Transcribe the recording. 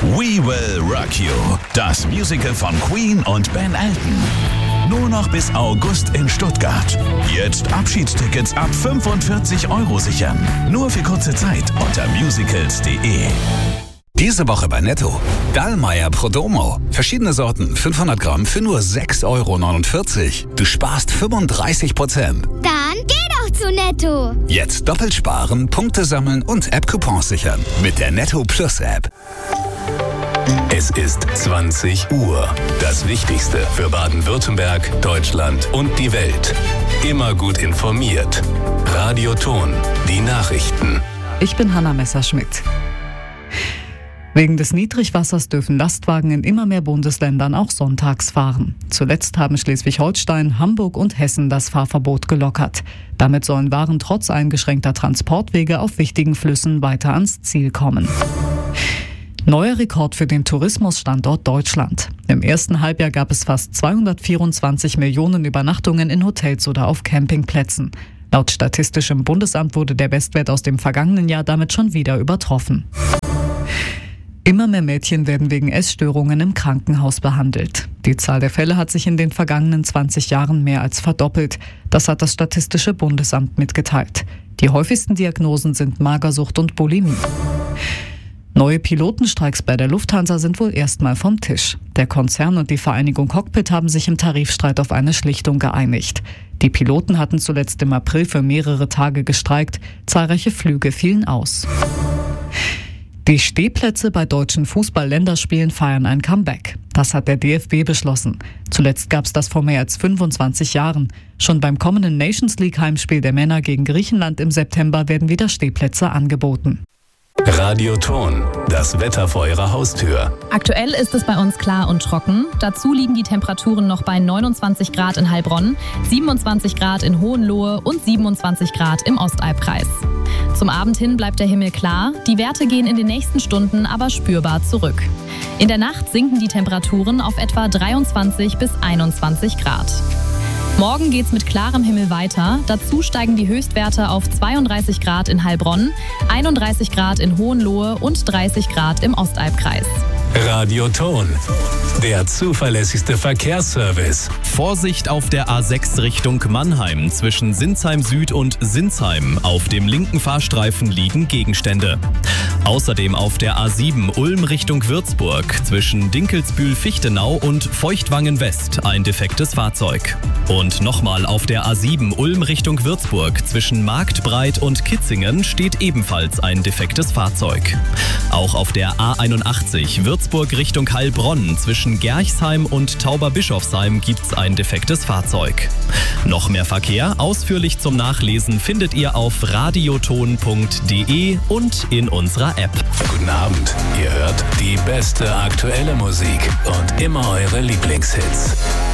We Will Rock You, das Musical von Queen und Ben Elton. Nur noch bis August in Stuttgart. Jetzt Abschiedstickets ab 45 € sichern. Nur für kurze Zeit unter musicals.de. Diese Woche bei Netto. Dallmayr Prodomo. Verschiedene Sorten, 500 Gramm für nur 6,49 €. Du sparst 35%. Dann geh doch zu Netto. Jetzt doppelt sparen, Punkte sammeln und App-Coupons sichern. Mit der Netto Plus App. Es ist 20 Uhr. Das Wichtigste für Baden-Württemberg, Deutschland und die Welt. Immer gut informiert. Radio Ton, die Nachrichten. Ich bin Hanna Messerschmidt. Wegen des Niedrigwassers dürfen Lastwagen in immer mehr Bundesländern auch sonntags fahren. Zuletzt haben Schleswig-Holstein, Hamburg und Hessen das Fahrverbot gelockert. Damit sollen Waren trotz eingeschränkter Transportwege auf wichtigen Flüssen weiter ans Ziel kommen. Neuer Rekord für den Tourismusstandort Deutschland. Im ersten Halbjahr gab es fast 224 Millionen Übernachtungen in Hotels oder auf Campingplätzen. Laut Statistischem Bundesamt wurde der Bestwert aus dem vergangenen Jahr damit schon wieder übertroffen. Immer mehr Mädchen werden wegen Essstörungen im Krankenhaus behandelt. Die Zahl der Fälle hat sich in den vergangenen 20 Jahren mehr als verdoppelt. Das hat das Statistische Bundesamt mitgeteilt. Die häufigsten Diagnosen sind Magersucht und Bulimie. Neue Pilotenstreiks bei der Lufthansa sind wohl erstmal vom Tisch. Der Konzern und die Vereinigung Cockpit haben sich im Tarifstreit auf eine Schlichtung geeinigt. Die Piloten hatten zuletzt im April für mehrere Tage gestreikt. Zahlreiche Flüge fielen aus. Die Stehplätze bei deutschen Fußball-Länderspielen feiern ein Comeback. Das hat der DFB beschlossen. Zuletzt gab es das vor mehr als 25 Jahren. Schon beim kommenden Nations League-Heimspiel der Männer gegen Griechenland im September werden wieder Stehplätze angeboten. Radio Ton, das Wetter vor Ihrer Haustür. Aktuell ist es bei uns klar und trocken. Dazu liegen die Temperaturen noch bei 29 Grad in Heilbronn, 27 Grad in Hohenlohe und 27 Grad im Ostalbkreis. Zum Abend hin bleibt der Himmel klar, die Werte gehen in den nächsten Stunden aber spürbar zurück. In der Nacht sinken die Temperaturen auf etwa 23 bis 21 Grad. Morgen geht's mit klarem Himmel weiter. Dazu steigen die Höchstwerte auf 32 Grad in Heilbronn, 31 Grad in Hohenlohe und 30 Grad im Ostalbkreis. Radio Ton, der zuverlässigste Verkehrsservice. Vorsicht auf der A6 Richtung Mannheim. Zwischen Sinsheim Süd und Sinsheim. Auf dem linken Fahrstreifen liegen Gegenstände. Außerdem auf der A7 Ulm Richtung Würzburg. Zwischen Dinkelsbühl-Fichtenau und Feuchtwangen West ein defektes Fahrzeug. Und nochmal auf der A7 Ulm Richtung Würzburg. Zwischen Marktbreit und Kitzingen steht ebenfalls ein defektes Fahrzeug. Auch auf der A81 Würzburg Richtung Heilbronn. Zwischen Gerchsheim und Tauberbischofsheim gibt's ein defektes Fahrzeug. Noch mehr Verkehr, ausführlich zum Nachlesen, findet ihr auf radioton.de und in unserer App. Guten Abend, ihr hört die beste aktuelle Musik und immer eure Lieblingshits.